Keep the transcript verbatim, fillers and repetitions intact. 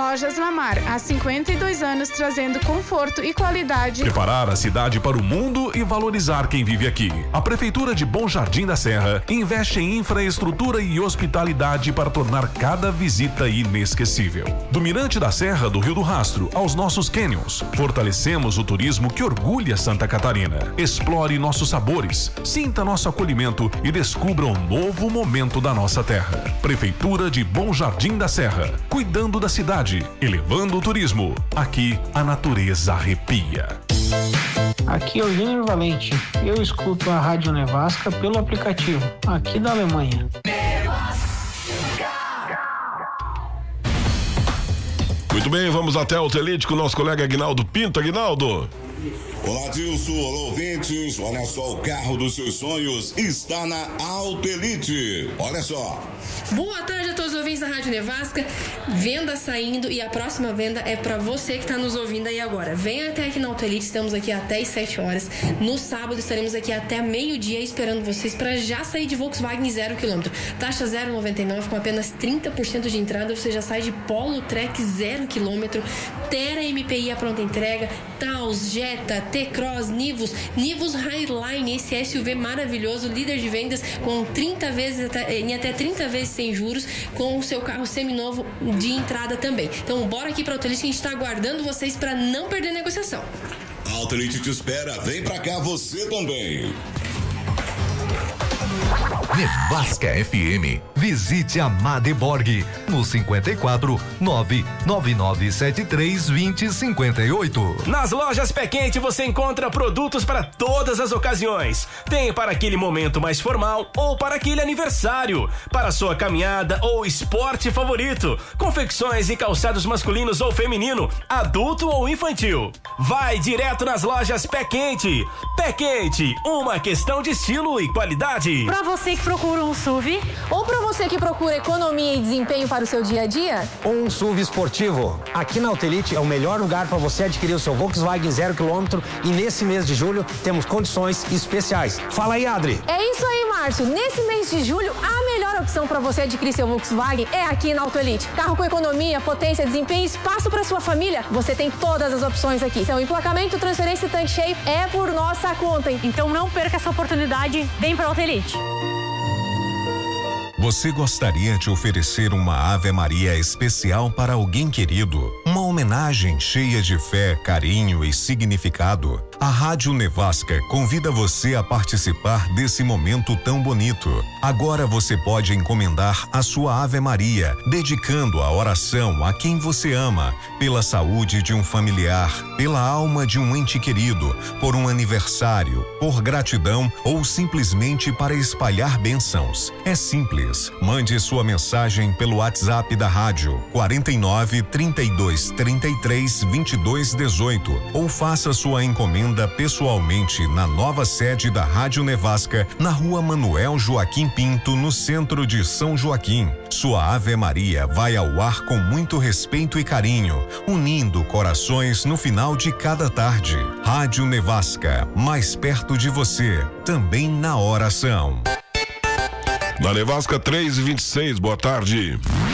Lojas Lamar, há cinquenta e dois anos trazendo conforto e qualidade. Preparar a cidade para o mundo e valorizar quem vive aqui. A Prefeitura de Bom Jardim da Serra investe em infraestrutura e hospitalidade para tornar cada visita inesquecível. Do Mirante da Serra do Rio do Rastro aos nossos cânions, fortalecemos o turismo que orgulha Santa Catarina. Explore nossos sabores, sinta nosso acolhimento e descubra um novo momento da nossa terra. Prefeitura de Bom Jardim da Serra, cuidando da cidade, elevando o turismo. Aqui a natureza arrepia. Aqui é o Júnior Valente. Eu escuto a Rádio Nevasca pelo aplicativo, aqui da Alemanha. Muito bem, vamos até o Telite com o nosso colega Aguinaldo Pinto. Aguinaldo. Olá, Dilson, olá, ouvintes. Olha só, o carro dos seus sonhos está na Autelite. Olha só. Boa tarde a todos os ouvintes da Rádio Nevasca. Venda saindo e a próxima venda é para você que está nos ouvindo aí agora. Venha até aqui na Autelite, estamos aqui até às sete horas. No sábado estaremos aqui até meio-dia esperando vocês para já sair de Volkswagen zero quilômetro. Taxa zero vírgula noventa e nove com apenas trinta por cento de entrada. Você já sai de Polo Trek zero quilômetro, Terra M P I a pronta entrega, Taos, Jetta, T-Cross, Nivus, Nivus Highline, esse S U V maravilhoso, líder de vendas com trinta vezes, em até trinta vezes sem juros, com o seu carro seminovo de entrada também. Então bora aqui para o Autelite que a gente está aguardando vocês para não perder a negociação. A Autelite te espera, vem pra cá você também. Nevasca F M. Visite a Madeborg no cinquenta e quatro, nove nove nove sete três, vinte, cinquenta e oito. Nas lojas Pé Quente você encontra produtos para todas as ocasiões. Tem para aquele momento mais formal ou para aquele aniversário, para sua caminhada ou esporte favorito. Confecções e calçados masculinos ou feminino, adulto ou infantil. Vai direto nas lojas Pé Quente. Pé Quente, uma questão de estilo e qualidade. Para você que procura um S U V ou para você que procura economia e desempenho para o seu dia a dia? Um S U V esportivo. Aqui na Autelite é o melhor lugar para você adquirir o seu Volkswagen zero quilômetro e nesse mês de julho temos condições especiais. Fala aí, Adri. É isso aí, Márcio. Nesse mês de julho, a melhor opção para você adquirir seu Volkswagen é aqui na Autelite. Carro com economia, potência, desempenho, espaço para sua família. Você tem todas as opções aqui. Seu emplacamento, transferência e tanque cheio é por nossa conta. Então não perca essa oportunidade. Vem para a Autelite. Você gostaria de oferecer uma Ave Maria especial para alguém querido? Uma homenagem cheia de fé, carinho e significado? A Rádio Nevasca convida você a participar desse momento tão bonito. Agora você pode encomendar a sua Ave Maria, dedicando a oração a quem você ama, pela saúde de um familiar, pela alma de um ente querido, por um aniversário, por gratidão ou simplesmente para espalhar bênçãos. É simples. Mande sua mensagem pelo WhatsApp da rádio quarenta e nove, trinta e dois, trinta e três, vinte e dois, dezoito ou faça sua encomenda pessoalmente na nova sede da Rádio Nevasca, na Rua Manuel Joaquim Pinto, no centro de São Joaquim. Sua Ave Maria vai ao ar com muito respeito e carinho, unindo corações no final de cada tarde. Rádio Nevasca, mais perto de você, também na oração. Na Nevasca três e vinte e seis, boa tarde.